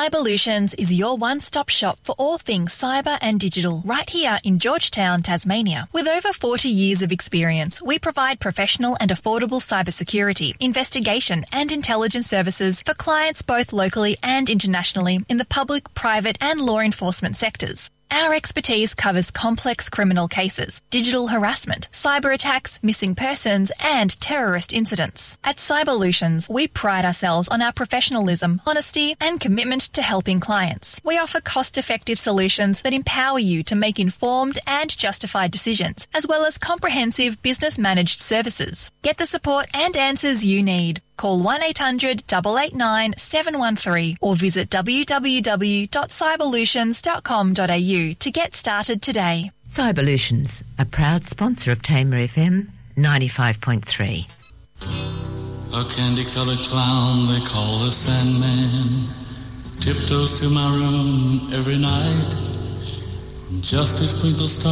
Cyberlutions is your one-stop shop for all things cyber and digital, right here in Georgetown, Tasmania. With over 40 years of experience, we provide professional and affordable cybersecurity, investigation and intelligence services for clients both locally and internationally in the public, private and law enforcement sectors. Our expertise covers complex criminal cases, digital harassment, cyber attacks, missing persons and terrorist incidents. At Cyberlutions, we pride ourselves on our professionalism, honesty and commitment to helping clients. We offer cost-effective solutions that empower you to make informed and justified decisions, as well as comprehensive business-managed services. Get the support and answers you need. Call 1-800-889-713 or visit www.cyberlutions.com.au to get started today. Cyberlutions, a proud sponsor of Tamer FM 95.3. A candy-colored clown they call the Sandman tiptoes to my room every night just to sprinkle stars